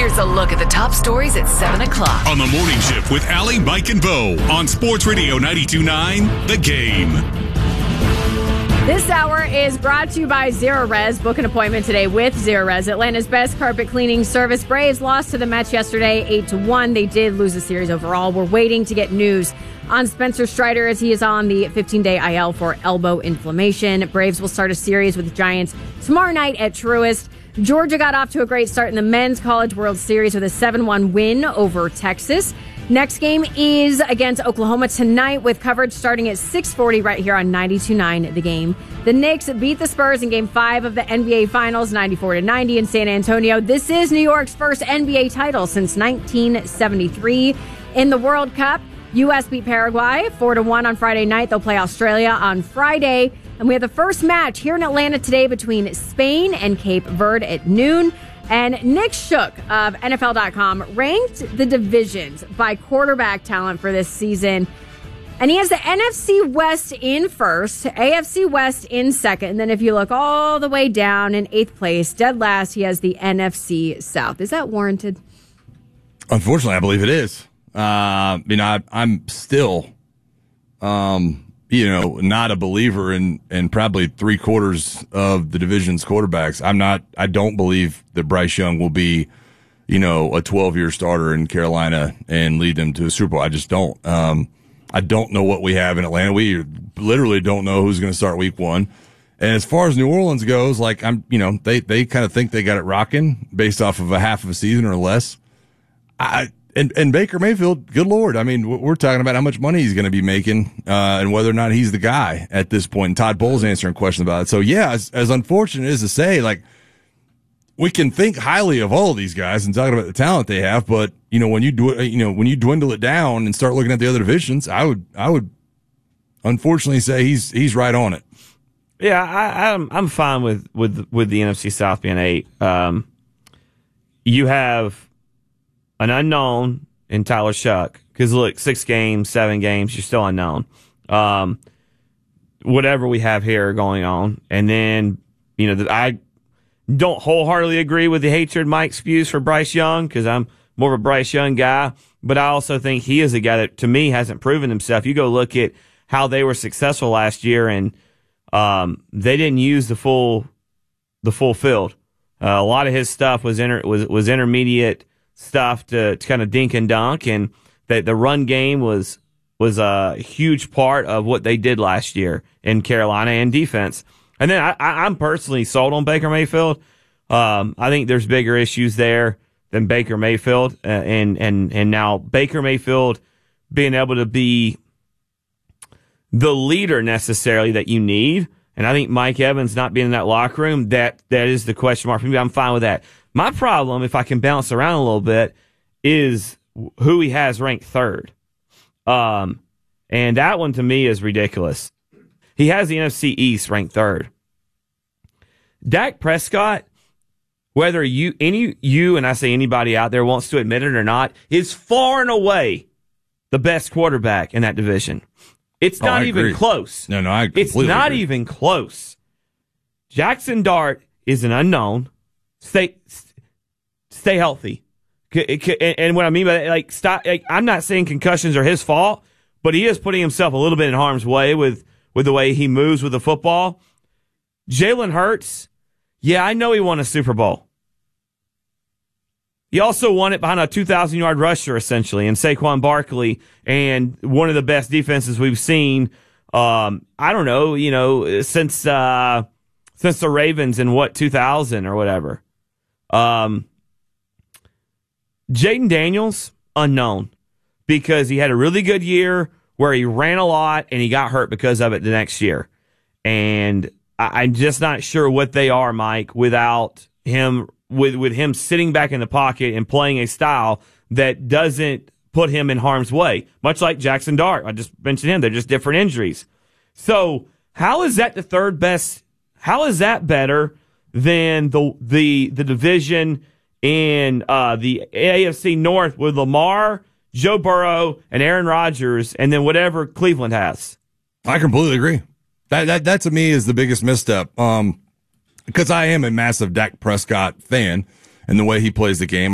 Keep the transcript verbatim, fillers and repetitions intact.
Here's a look at the top stories at seven o'clock. On the morning shift with Allie, Mike, and Bo on Sports Radio ninety-two point nine, The Game. This hour is brought to you by Zerorez. Book an appointment today with Zerorez, Atlanta's best carpet cleaning service. Braves lost to the Mets yesterday, eight to one. They did lose the series overall. We're waiting to get news on Spencer Strider as he is on the fifteen-day I L for elbow inflammation. Braves will start a series with the Giants tomorrow night at Truist. Georgia got off to a great start in the Men's College World Series with a seven one win over Texas. Next game is against Oklahoma tonight with coverage starting at six forty right here on ninety-two point nine The Game. The Knicks beat the Spurs in Game five of the N B A Finals, ninety-four to ninety in San Antonio. This is New York's first N B A title since nineteen seventy-three. In the World Cup, U S beat Paraguay four to one on Friday night. They'll play Australia on Friday. And we have the first match here in Atlanta today between Spain and Cape Verde at noon. And Nick Shook of N F L dot com ranked the divisions by quarterback talent for this season. And he has the N F C West in first, A F C West in second. And then if you look all the way down in eighth place, dead last, he has the N F C South. Is that warranted? Unfortunately, I believe it is. Uh, you know, I, I'm still, um, you know, not a believer in, in probably three quarters of the division's quarterbacks. I'm not, I don't believe that Bryce Young will be, you know, a twelve year starter in Carolina and lead them to a Super Bowl. I just don't. Um, I don't know what we have in Atlanta. We literally don't know who's going to start week one. And as far as New Orleans goes, like I'm, you know, they, they kind of think they got it rocking based off of a half of a season or less. I, And, and Baker Mayfield, good Lord. I mean, we're talking about how much money he's going to be making, uh, and whether or not he's the guy at this point. And Todd Bowles answering questions about it. So yeah, as, as unfortunate as to say, like, we can think highly of all of these guys and talking about the talent they have, but you know, when you do you know, when you dwindle it down and start looking at the other divisions, I would, I would unfortunately say he's, he's right on it. Yeah, I, I'm, I'm fine with, with, with the N F C South being eight. Um, you have an unknown in Tyler Shuck. Because, look, six games, seven games, you're still unknown. Um, whatever we have here going on. And then, you know, the, I don't wholeheartedly agree with the hatred Mike spews for Bryce Young because I'm more of a Bryce Young guy. But I also think he is a guy that, to me, hasn't proven himself. You go look at how they were successful last year, and um, they didn't use the full the full field. Uh, a lot of his stuff was inter, was was intermediate stuff to, to kind of dink and dunk, and that the run game was was a huge part of what they did last year in Carolina and defense. And then I, I, I'm personally sold on Baker Mayfield. Um, I think there's bigger issues there than Baker Mayfield, uh, and and and now Baker Mayfield being able to be the leader necessarily that you need. And I think Mike Evans not being in that locker room, that that is the question mark for me. I'm fine with that. My problem, if I can bounce around a little bit, is who he has ranked third. Um, and that one to me is ridiculous. He has the N F C East ranked third. Dak Prescott, whether you, any, you, and I say anybody out there wants to admit it or not, is far and away the best quarterback in that division. It's not oh, even close. No, no, I completely It's not agree. even close. Jackson Dart is an unknown. Stay, stay healthy. And what I mean by that, like, stop. Like, I'm not saying concussions are his fault, but he is putting himself a little bit in harm's way with, with the way he moves with the football. Jalen Hurts, yeah, I know he won a Super Bowl. He also won it behind a two thousand yard rusher, essentially, in Saquon Barkley, and one of the best defenses we've seen, um, I don't know, you know, since uh, since the Ravens in, what, two thousand or whatever. Um, Jaden Daniels, unknown, because he had a really good year where he ran a lot and he got hurt because of it the next year. And I, I'm just not sure what they are, Mike, without him, with, with him sitting back in the pocket and playing a style that doesn't put him in harm's way, much like Jackson Dart. I just mentioned him. They're just different injuries. So how is that the third best? How is that better than the the the division in uh, the A F C North with Lamar, Joe Burrow, and Aaron Rodgers, and then whatever Cleveland has? I completely agree. That that that to me is the biggest misstep. Um, because I am a massive Dak Prescott fan and the way he plays the game.